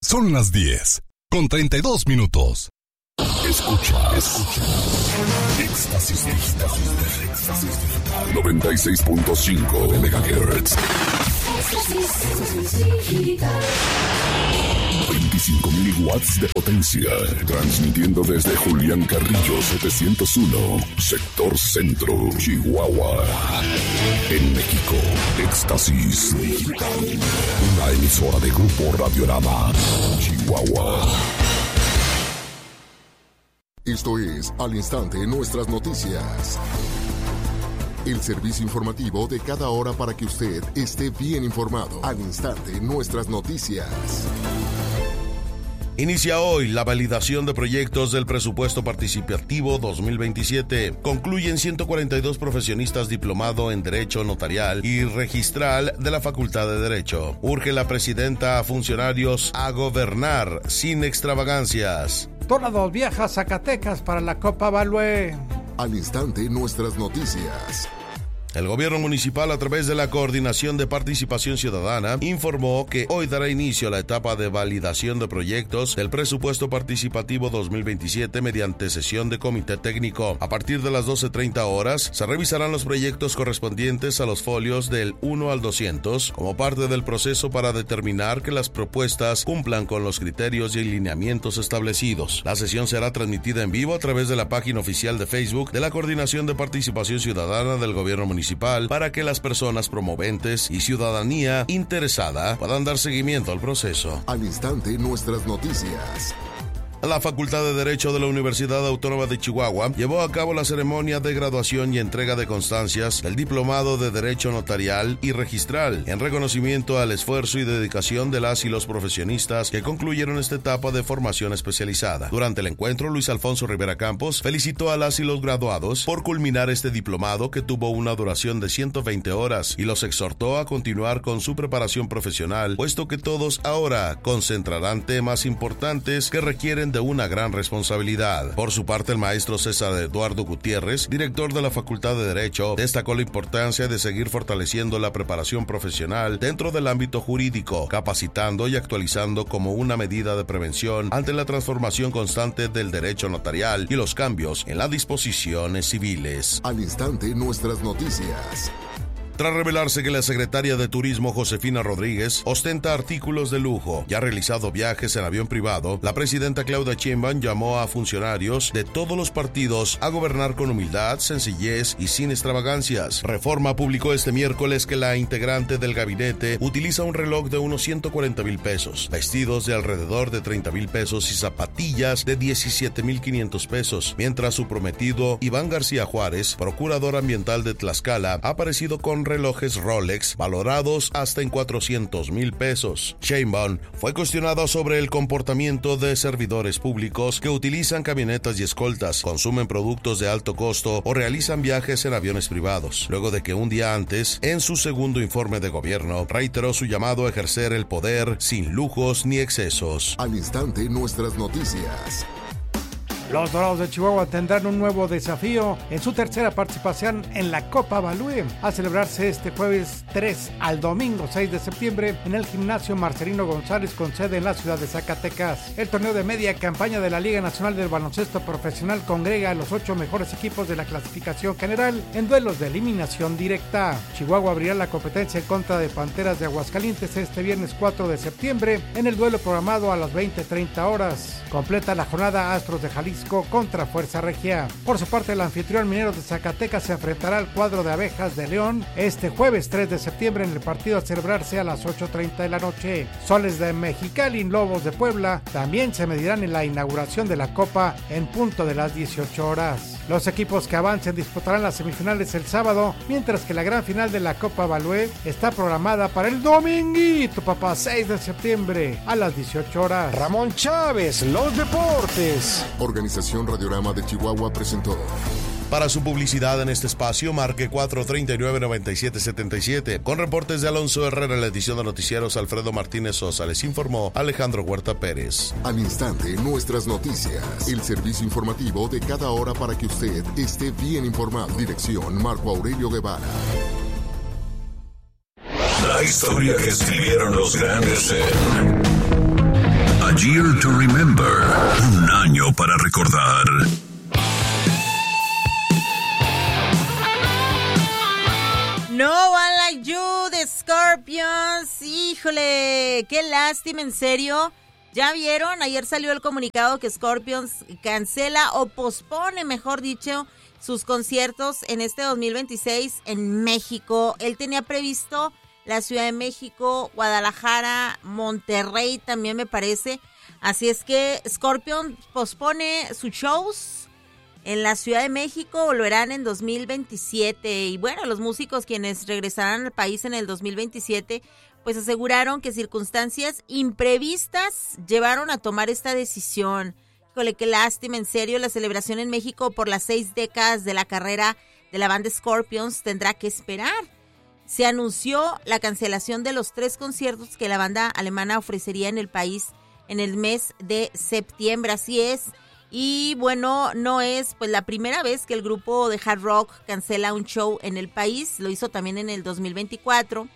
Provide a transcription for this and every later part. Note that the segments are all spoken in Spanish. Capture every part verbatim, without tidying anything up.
Son las diez, con treinta y dos minutos. Escucha, escucha. Éxtasis Digital. Éxtasis Digital. noventa y seis punto cinco megahertz. veinticinco mil watts de potencia. Transmitiendo desde Julián Carrillo setecientos uno, sector centro, Chihuahua. En México, Éxtasis Digital. Una emisora de Grupo Radiorama, Chihuahua. Esto es Al Instante Nuestras Noticias. El servicio informativo de cada hora para que usted esté bien informado. Al Instante Nuestras Noticias. Inicia hoy la validación de proyectos del presupuesto participativo dos mil veintisiete. Concluyen ciento cuarenta y dos profesionistas diplomado en Derecho Notarial y Registral de la Facultad de Derecho. Urge la presidenta a funcionarios a gobernar sin extravagancias. Tornados viaja a Zacatecas para la Copa Balue. Al Instante Nuestras Noticias. El gobierno municipal, a través de la Coordinación de Participación Ciudadana, informó que hoy dará inicio a la etapa de validación de proyectos del presupuesto participativo dos mil veintisiete mediante sesión de comité técnico. A partir de las doce treinta horas, se revisarán los proyectos correspondientes a los folios del uno al doscientos como parte del proceso para determinar que las propuestas cumplan con los criterios y lineamientos establecidos. La sesión será transmitida en vivo a través de la página oficial de Facebook de la Coordinación de Participación Ciudadana del Gobierno Municipal, para que las personas promoventes y ciudadanía interesada puedan dar seguimiento al proceso. Al Instante Nuestras Noticias. La Facultad de Derecho de la Universidad Autónoma de Chihuahua llevó a cabo la ceremonia de graduación y entrega de constancias del Diplomado de Derecho Notarial y Registral, en reconocimiento al esfuerzo y dedicación de las y los profesionistas que concluyeron esta etapa de formación especializada. Durante el encuentro, Luis Alfonso Rivera Campos felicitó a las y los graduados por culminar este diplomado, que tuvo una duración de ciento veinte horas, y los exhortó a continuar con su preparación profesional, puesto que todos ahora concentrarán temas importantes que requieren de una gran responsabilidad. Por su parte, el maestro César Eduardo Gutiérrez, director de la Facultad de Derecho, destacó la importancia de seguir fortaleciendo la preparación profesional dentro del ámbito jurídico, capacitando y actualizando como una medida de prevención ante la transformación constante del derecho notarial y los cambios en las disposiciones civiles. Al Instante Nuestras Noticias. Tras revelarse que la secretaria de Turismo, Josefina Rodríguez, ostenta artículos de lujo y ha realizado viajes en avión privado, la presidenta Claudia Sheinbaum llamó a funcionarios de todos los partidos a gobernar con humildad, sencillez y sin extravagancias. Reforma publicó este miércoles que la integrante del gabinete utiliza un reloj de unos ciento cuarenta mil pesos, vestidos de alrededor de treinta mil pesos y zapatillas de diecisiete mil quinientos pesos, mientras su prometido Iván García Juárez, procurador ambiental de Tlaxcala, ha aparecido con relojes Rolex valorados hasta en cuatrocientos mil pesos. Sheinbaum fue cuestionada sobre el comportamiento de servidores públicos que utilizan camionetas y escoltas, consumen productos de alto costo o realizan viajes en aviones privados, luego de que un día antes, en su segundo informe de gobierno, reiteró su llamado a ejercer el poder sin lujos ni excesos. Al Instante Nuestras Noticias. Los Dorados de Chihuahua tendrán un nuevo desafío en su tercera participación en la Copa Balue, a celebrarse este jueves tres al domingo seis de septiembre en el gimnasio Marcelino González, con sede en la ciudad de Zacatecas. El torneo de media campaña de la Liga Nacional del Baloncesto Profesional congrega a los ocho mejores equipos de la clasificación general en duelos de eliminación directa. Chihuahua abrirá la competencia en contra de Panteras de Aguascalientes este viernes cuatro de septiembre en el duelo programado a las veinte treinta horas. Completa la jornada Astros de Jalisco contra Fuerza Regia. Por su parte, el anfitrión Mineros de Zacatecas se enfrentará al cuadro de Abejas de León este jueves tres de septiembre en el partido a celebrarse a las ocho treinta de la noche. Soles de Mexicali y Lobos de Puebla también se medirán en la inauguración de la Copa en punto de las dieciocho horas. Los equipos que avancen disputarán las semifinales el sábado, mientras que la gran final de la Copa Balue está programada para el dominguito, papá, seis de septiembre a las dieciocho horas. Ramón Chávez, los deportes. Organización Radiorama de Chihuahua presentó. Para su publicidad en este espacio, marque cuatro treinta y nueve, noventa y siete setenta y siete. Con reportes de Alonso Herrera en la edición de noticieros, Alfredo Martínez Sosa, les informó Alejandro Huerta Pérez. Al instante, nuestras noticias. El servicio informativo de cada hora para que usted esté bien informado. Dirección Marco Aurelio Guevara. La historia que escribieron los grandes en year to remember. Un año para recordar. No One Like You de Scorpions. Híjole, qué lástima, en serio. ¿Ya vieron? Ayer salió el comunicado que Scorpions cancela o pospone, mejor dicho, sus conciertos en este dos mil veintiséis en México. Él tenía previsto la Ciudad de México, Guadalajara, Monterrey también me parece. Así es que Scorpions pospone sus shows en la Ciudad de México, volverán en dos mil veintisiete. Y bueno, los músicos quienes regresarán al país en el dos mil veintisiete, pues aseguraron que circunstancias imprevistas llevaron a tomar esta decisión. Híjole, qué lástima, en serio. La celebración en México por las seis décadas de la carrera de la banda Scorpions tendrá que esperar. Se anunció la cancelación de los tres conciertos que la banda alemana ofrecería en el país en el mes de septiembre, así es. Y bueno, no es pues la primera vez que el grupo de hard rock cancela un show en el país. Lo hizo también en el dos mil veinticuatro,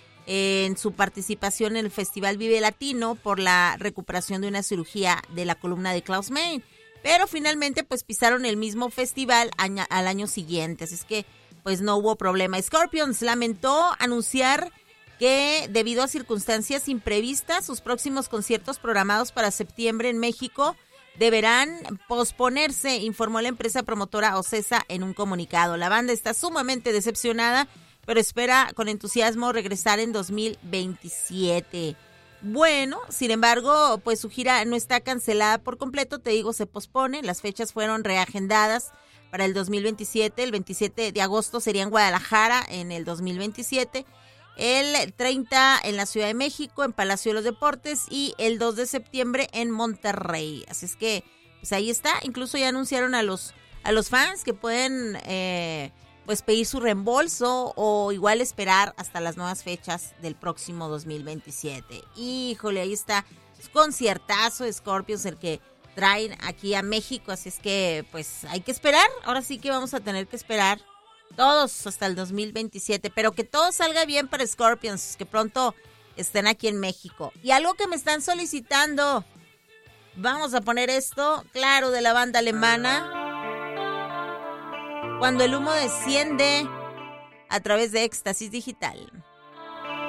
en su participación en el Festival Vive Latino por la recuperación de una cirugía de la columna de Klaus Meine. Pero finalmente pues pisaron el mismo festival año, al año siguiente, así es que pues no hubo problema. Scorpions lamentó anunciar que debido a circunstancias imprevistas, sus próximos conciertos programados para septiembre en México deberán posponerse, informó la empresa promotora Ocesa en un comunicado. La banda está sumamente decepcionada, pero espera con entusiasmo regresar en dos mil veintisiete. Bueno, sin embargo, pues su gira no está cancelada por completo, te digo, se pospone. Las fechas fueron reagendadas para el dos mil veintisiete. El veintisiete de agosto sería en Guadalajara en el dos mil veintisiete. El treinta en la Ciudad de México, en Palacio de los Deportes, y el dos de septiembre en Monterrey. Así es que, pues ahí está. Incluso ya anunciaron a los a los fans que pueden eh, pues pedir su reembolso o igual esperar hasta las nuevas fechas del próximo dos mil veintisiete. Híjole, ahí está. Conciertazo de Scorpions el que traen aquí a México. Así es que, pues hay que esperar. Ahora sí que vamos a tener que esperar todos hasta el dos mil veintisiete, pero que todo salga bien para Scorpions, que pronto estén aquí en México. Y algo que me están solicitando, vamos a poner esto, claro, de la banda alemana, Cuando el humo desciende, a través de Éxtasis Digital.